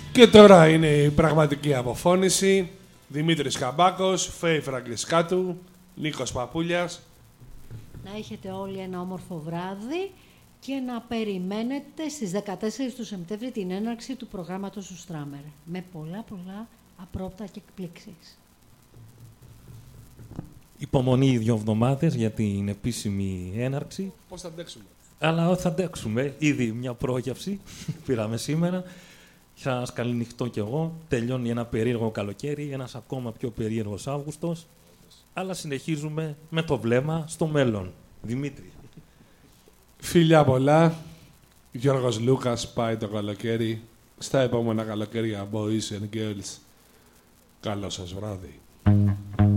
Και τώρα είναι η πραγματική αποφώνηση. Δημήτρης Καμπάκος, Φέη Φραγκισκάτου, Νίκος Παπούλιας. Να έχετε όλοι ένα όμορφο βράδυ και να περιμένετε στις 14 του Σεπτέμβρη την έναρξη του προγράμματος του Στράμερ. Με πολλά απρόπτα και εκπλήξεις. Υπομονή 2 εβδομάδες για την επίσημη έναρξη. Πώς θα αντέξουμε? Αλλά θα αντέξουμε. Ήδη μια πρόγευση πήραμε σήμερα. Σας καληνυχτώ κι εγώ. Τελειώνει ένα περίεργο καλοκαίρι, ένας ακόμα πιο περίεργος Αύγουστος. Αλλά συνεχίζουμε με το βλέμμα στο μέλλον. Δημήτρη. Φιλιά πολλά. Γιώργος Λούκας, πάει το καλοκαίρι. Στα επόμενα καλοκαίρια, boys and girls. Καλό σας βράδυ.